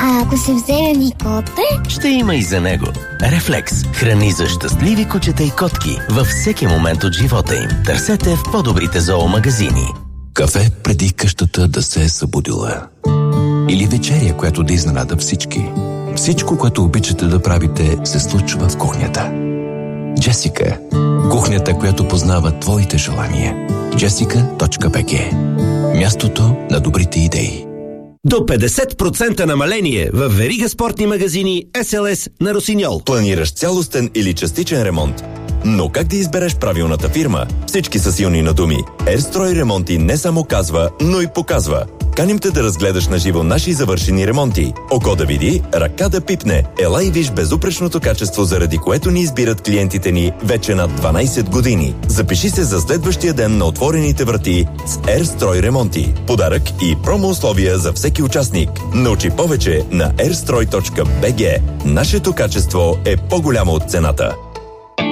А ако се вземем и коте? Ще има и за него. Рефлекс. Храни за щастливи кучета и котки във всеки момент от живота им. Търсете в по-добрите зоомагазини. Кафе преди къщата да се е събудила. Или вечеря, която да изненада всички. Всичко, което обичате да правите, се случва в кухнята. Джесика. Кухнята, която познава твоите желания. Jessica.bg. Мястото на добрите идеи. До 50% намаление в верига спортни магазини SLS на Росиньол. Планираш цялостен или частичен ремонт? Но как да избереш правилната фирма? Всички са силни на думи. Ерстрой ремонти не само казва, но и показва. Каним те да разгледаш на живо наши завършени ремонти. Око да види, ръка да пипне. Ела и виж безупречното качество, заради което ни избират клиентите ни вече над 12 години. Запиши се за следващия ден на отворените врати с Ерстрой ремонти. Подарък и промо условия за всеки участник. Научи повече на erstroj.bg. Нашето качество е по-голямо от цената.